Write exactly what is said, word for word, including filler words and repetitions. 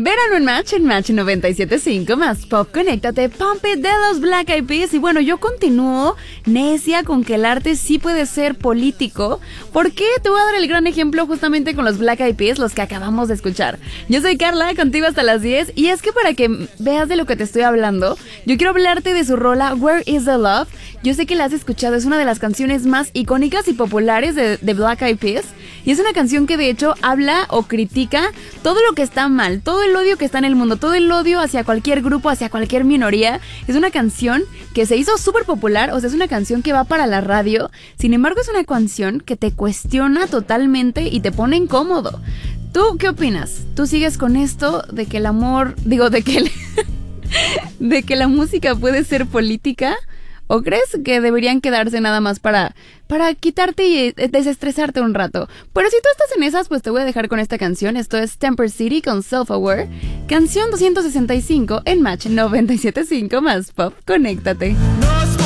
Verano en Match, en Match noventa y siete punto cinco, más pop, conéctate, Pump It de los Black Eyed Peas. Y bueno, yo continúo necia con que el arte sí puede ser político. ¿Por qué? Te voy a dar el gran ejemplo justamente con los Black Eyed Peas, los que acabamos de escuchar. Yo soy Carla, contigo hasta las diez. Y es que para que veas de lo que te estoy hablando, yo quiero hablarte de su rola Where is the Love. Yo sé que la has escuchado, es una de las canciones más icónicas y populares de, de Black Eyed Peas. Y es una canción que de hecho habla o critica todo lo que está mal, todo el odio que está en el mundo, todo el odio hacia cualquier grupo, hacia cualquier minoría. Es una canción que se hizo súper popular, o sea, es una canción que va para la radio. Sin embargo, es una canción que te cuestiona totalmente y te pone incómodo. ¿Tú qué opinas? ¿Tú sigues con esto de que el amor, digo, de que, el, de que la música puede ser política? ¿O crees que deberían quedarse nada más para, para quitarte y desestresarte un rato? Pero si tú estás en esas, pues te voy a dejar con esta canción. Esto es Temper City con Self-Aware. Canción doscientos sesenta y cinco en Match noventa y siete punto cinco más pop. Conéctate. No.